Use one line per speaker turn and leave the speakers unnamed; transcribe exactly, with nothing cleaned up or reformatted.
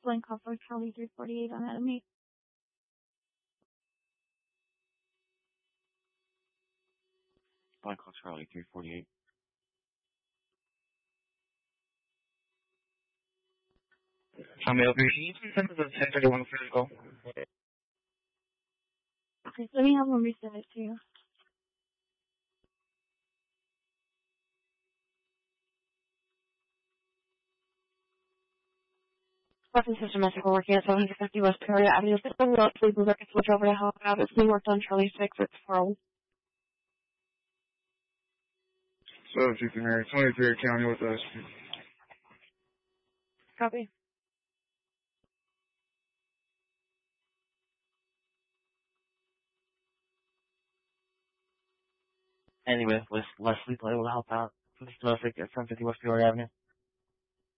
Blank call for Charlie three forty-eight on Adam eight.
Blank call Charlie three forty-eight.
How may I help you? Can you please send us a ten thirty-one physical?
Okay, let me have one resend it to you. Weapon system message working at seven fifty West Peoria Avenue. System will please move record switch over to help out. It's being worked on Charlie six. It's for
Subject Mary, twenty-three County with us.
Copy.
Anyway, with Leslie able to help out. Please domestic at seven fifty West Peoria Avenue.